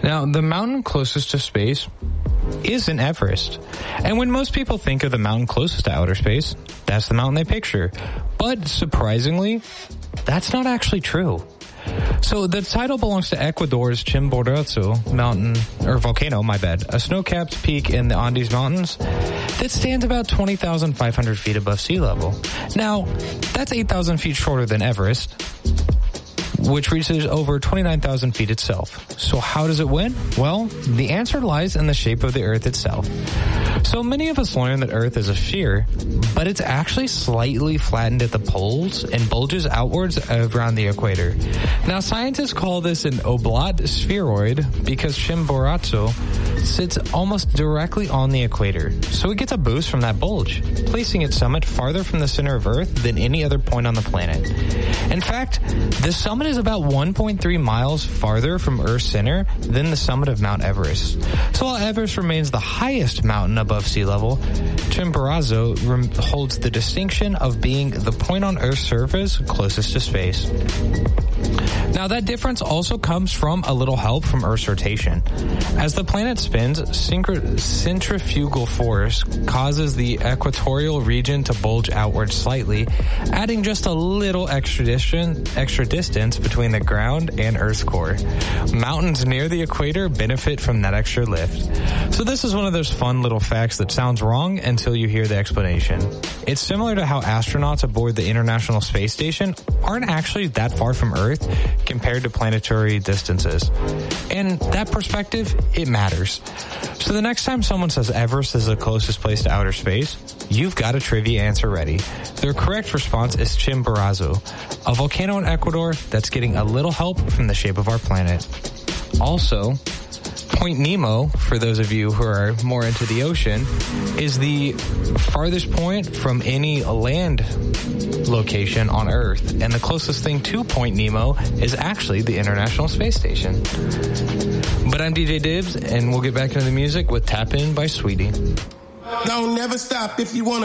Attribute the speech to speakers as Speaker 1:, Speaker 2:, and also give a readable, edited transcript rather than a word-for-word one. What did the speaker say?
Speaker 1: Now, the mountain closest to space isn't Everest. And when most people think of the mountain closest to outer space, that's the mountain they picture. But surprisingly, that's not actually true. So the title belongs to Ecuador's Chimborazo mountain, or volcano, a snow-capped peak in the Andes Mountains that stands about 20,500 feet above sea level. Now, that's 8,000 feet shorter than Everest, which reaches over 29,000 feet itself. So how does it win? Well, the answer lies in the shape of the Earth itself. So many of us learn that Earth is a sphere, but it's actually slightly flattened at the poles and bulges outwards around the equator. Now, scientists call this an oblate spheroid because Chimborazo sits almost directly on the equator. So it gets a boost from that bulge, placing its summit farther from the center of Earth than any other point on the planet. In fact, the summit is about 1.3 miles farther from Earth's center than the summit of Mount Everest. So while Everest remains the highest mountain above sea level, Chimborazo holds the distinction of being the point on Earth's surface closest to space. Now, that difference also comes from a little help from Earth's rotation. As the planet spins, centrifugal force causes the equatorial region to bulge outward slightly, adding just a little extra distance between the ground and Earth's core. Mountains near the equator benefit from that extra lift. So this is one of those fun little facts that sounds wrong until you hear the explanation. It's similar to how astronauts aboard the International Space Station aren't actually that far from Earth compared to planetary distances. And that perspective, it matters. So the next time someone says Everest is the closest place to outer space, you've got a trivia answer ready. The correct response is Chimborazo, a volcano in Ecuador that's getting a little help from the shape of our planet. Also, Point Nemo, for those of you who are more into the ocean, is the farthest point from any land location on Earth. And the closest thing to Point Nemo is actually the International Space Station. But I'm DJ Dibs, and we'll get back into the music with Tap In by Sweetie.
Speaker 2: Don't never stop if you want to.